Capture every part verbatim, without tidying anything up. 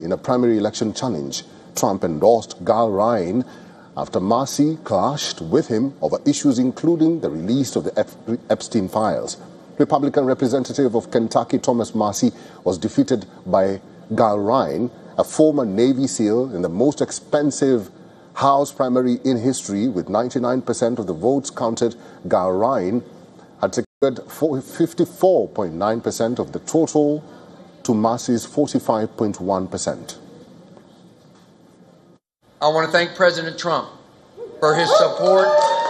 In a primary election challenge, Trump endorsed Gal Ryan after Massey clashed with him over issues including the release of the Epstein files. Republican representative of Kentucky Thomas Massey was defeated by Gal Ryan, a former Navy SEAL, in the most expensive House primary in history. With ninety-nine percent of the votes counted, Gal Ryan had secured fifty-four point nine percent of the total to Massey's forty-five point one percent. I want to thank President Trump for his support,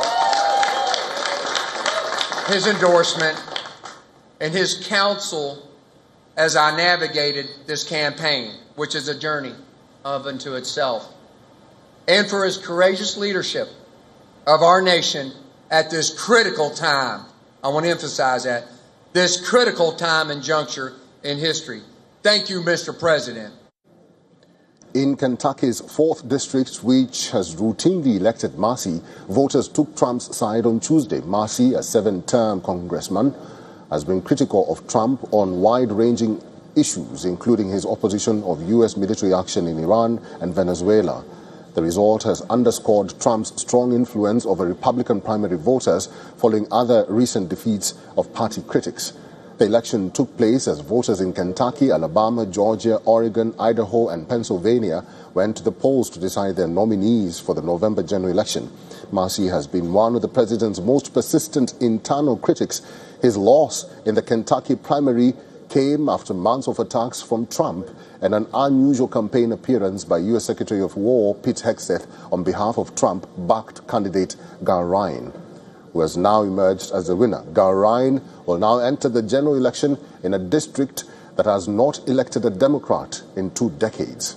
his endorsement, and his counsel as I navigated this campaign, which is a journey of unto itself, and for his courageous leadership of our nation at this critical time. I want to emphasize that, this critical time and juncture in history. Thank you, Mister President. In Kentucky's fourth district, which has routinely elected Massey, voters took Trump's side on Tuesday. Massey, a seven-term congressman, has been critical of Trump on wide-ranging issues, including his opposition of U S military action in Iran and Venezuela. The result has underscored Trump's strong influence over Republican primary voters following other recent defeats of party critics. The election took place as voters in Kentucky, Alabama, Georgia, Oregon, Idaho, and Pennsylvania went to the polls to decide their nominees for the November general election. Massey has been one of the president's most persistent internal critics. His loss in the Kentucky primary came after months of attacks from Trump and an unusual campaign appearance by U S Secretary of War Pete Hegseth on behalf of Trump-backed candidate Gal Ryan, who has now emerged as the winner. Gal Ryan will now enter the general election in a district that has not elected a Democrat in two decades.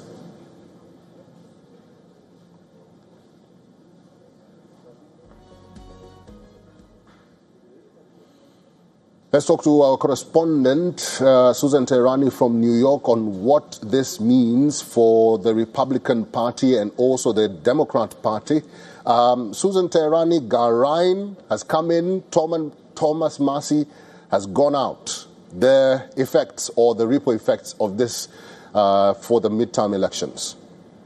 Let's talk to our correspondent, uh, Susan Teherani from New York, on what this means for the Republican Party and also the Democrat Party. Um, Susan Teherani, Gal Ryan has come in, Tom Thomas Massey has gone out. The effects or the ripple effects of this uh, for the midterm elections.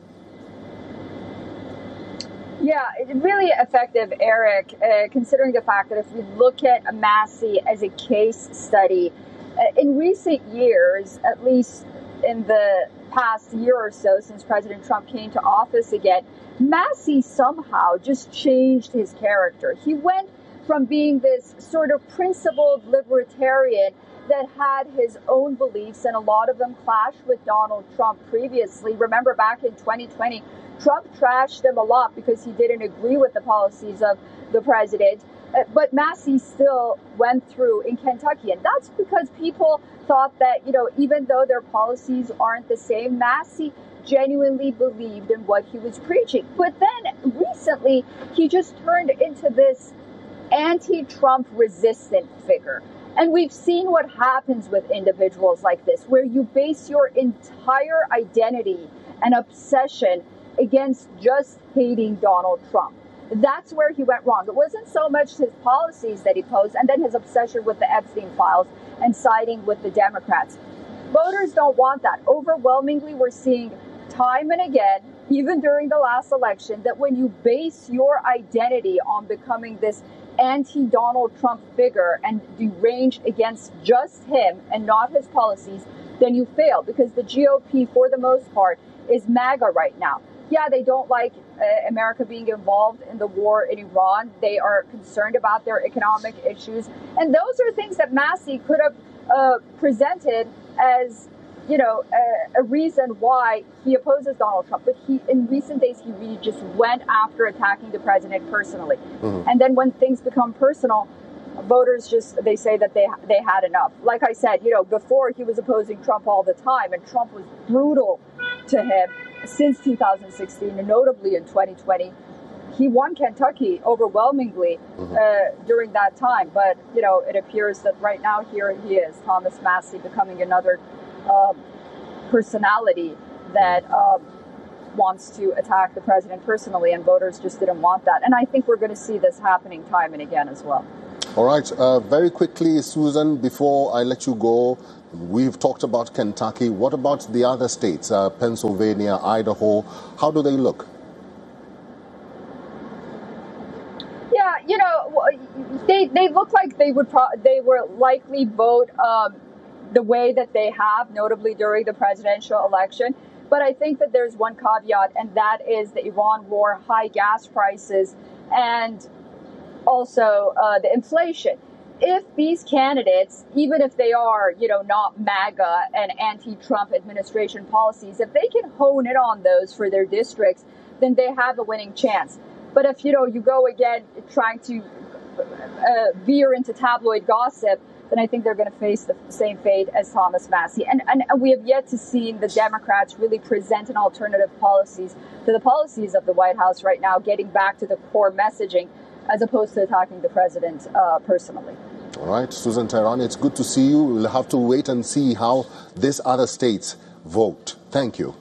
Yeah, it's really effective, Eric, uh, considering the fact that if we look at Massey as a case study, uh, in recent years, at least in the past year or so since President Trump came to office again, Massey somehow just changed his character. He went from being this sort of principled libertarian that had his own beliefs, and a lot of them clashed with Donald Trump previously. Remember back in twenty twenty, Trump trashed him a lot because he didn't agree with the policies of the president. But Massey still went through in Kentucky. And that's because people thought that, you know, even though their policies aren't the same, Massey genuinely believed in what he was preaching. But then recently, he just turned into this anti-Trump resistant figure. And we've seen what happens with individuals like this, where you base your entire identity and obsession against just hating Donald Trump. That's where he went wrong. It wasn't so much his policies that he posed, and then his obsession with the Epstein files and siding with the Democrats. Voters don't want that. Overwhelmingly, we're seeing time and again, even during the last election, that when you base your identity on becoming this anti-Donald Trump figure and derange against just him and not his policies, then you fail, because the G O P, for the most part, is MAGA right now. Yeah, they don't like uh, America being involved in the war in Iran. They are concerned about their economic issues. And those are things that Massey could have uh, presented as, you know, a, a reason why he opposes Donald Trump. But he, in recent days, he really just went after attacking the president personally. Mm-hmm. And then when things become personal, voters just, they say that they they had enough. Like I said, you know, before he was opposing Trump all the time, and Trump was brutal to him since two thousand sixteen, and notably in twenty twenty. He won Kentucky overwhelmingly mm-hmm. uh, during that time. But, you know, it appears that right now here he is, Thomas Massey, becoming another uh, personality that uh, wants to attack the president personally, and voters just didn't want that. And I think we're going to see this happening time and again as well. All right. Uh, very quickly, Susan, before I let you go, we've talked about Kentucky. What about the other states, uh, Pennsylvania, Idaho? How do they look? Yeah, you know, they they look like they would pro- they were likely vote um, the way that they have, notably during the presidential election. But I think that there's one caveat, and that is the Iran war, high gas prices, and also uh, the inflation. If these candidates, even if they are, you know, not MAGA and anti-Trump administration policies, if they can hone in on those for their districts, then they have a winning chance. But if, you know, you go again trying to uh, veer into tabloid gossip, then I think they're going to face the same fate as Thomas Massie. And, and we have yet to see the Democrats really present an alternative policies to the policies of the White House right now, getting back to the core messaging as opposed to attacking the president uh, personally. All right, Susan Teherani, it's good to see you. We'll have to wait and see how these other states vote. Thank you.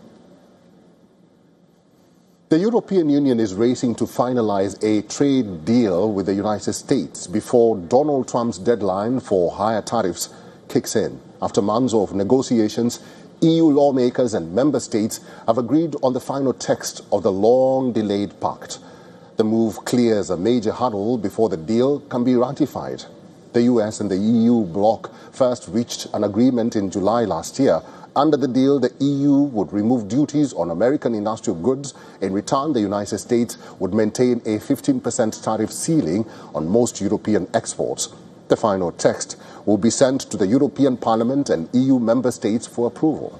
The European Union is racing to finalize a trade deal with the United States before Donald Trump's deadline for higher tariffs kicks in. After months of negotiations, E U lawmakers and member states have agreed on the final text of the long-delayed pact. The move clears a major hurdle before the deal can be ratified. The U S and the E U bloc first reached an agreement in July last year. Under the deal, the E U would remove duties on American industrial goods. In return, the United States would maintain a fifteen percent tariff ceiling on most European exports. The final text will be sent to the European Parliament and E U member states for approval.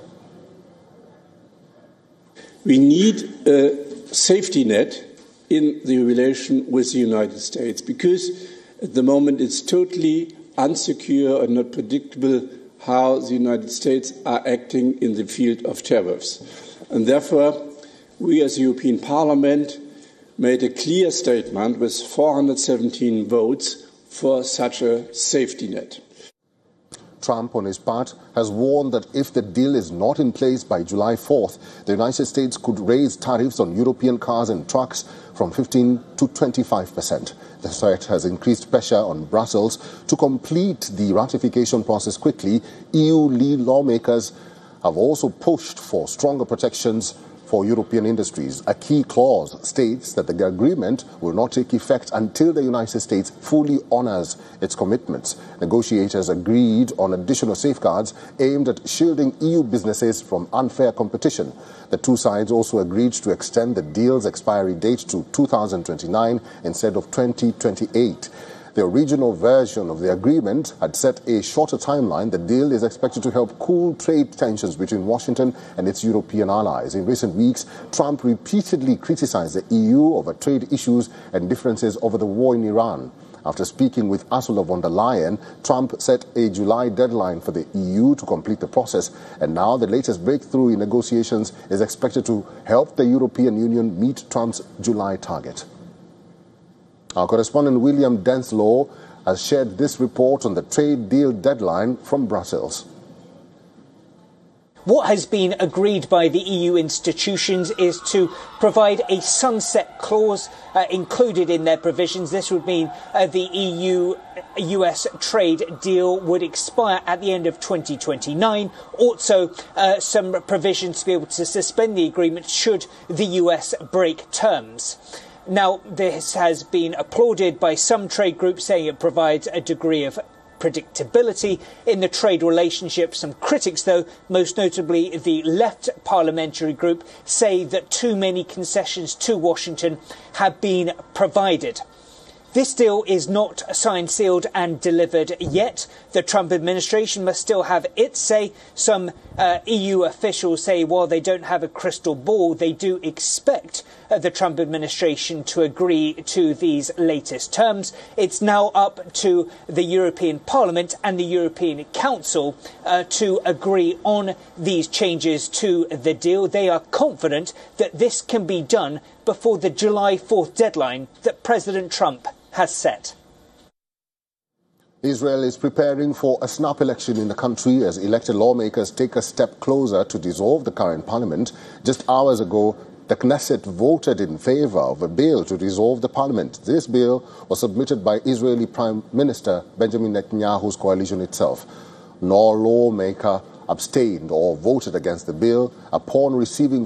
We need a safety net in the relation with the United States because at the moment it's totally unsecure and not predictable how the United States are acting in the field of tariffs. And therefore, we as the European Parliament made a clear statement with four hundred seventeen votes for such a safety net. Trump, on his part, has warned that if the deal is not in place by July fourth, the United States could raise tariffs on European cars and trucks from fifteen to twenty-five percent. The threat has increased pressure on Brussels to complete the ratification process quickly. E U lead lawmakers have also pushed for stronger protections for European industries. A key clause states that the agreement will not take effect until the United States fully honors its commitments. Negotiators agreed on additional safeguards aimed at shielding E U businesses from unfair competition. The two sides also agreed to extend the deal's expiry date to two thousand twenty-nine instead of twenty twenty-eight. The original version of the agreement had set a shorter timeline. The deal is expected to help cool trade tensions between Washington and its European allies. In recent weeks, Trump repeatedly criticized the E U over trade issues and differences over the war in Iran. After speaking with Ursula von der Leyen, Trump set a July deadline for the E U to complete the process. And now the latest breakthrough in negotiations is expected to help the European Union meet Trump's July target. Our correspondent William Denslow has shared this report on the trade deal deadline from Brussels. What has been agreed by the E U institutions is to provide a sunset clause uh, included in their provisions. This would mean uh, the E U-U S trade deal would expire at the end of twenty twenty-nine. Also, uh, some provisions to be able to suspend the agreement should the U S break terms. Now, this has been applauded by some trade groups, saying it provides a degree of predictability in the trade relationship. Some critics, though, most notably the left parliamentary group, say that too many concessions to Washington have been provided. This deal is not signed, sealed and delivered yet. The Trump administration must still have its say. Some uh, E U officials say while they don't have a crystal ball, they do expect uh, the Trump administration to agree to these latest terms. It's now up to the European Parliament and the European Council uh, to agree on these changes to the deal. They are confident that this can be done before the July fourth deadline that President Trump has set. Israel is preparing for a snap election in the country as elected lawmakers take a step closer to dissolve the current parliament. Just hours ago, The Knesset voted in favor of a bill to dissolve the parliament. This bill was submitted by Israeli Prime Minister Benjamin Netanyahu's coalition itself. No lawmaker abstained or voted against the bill upon receiving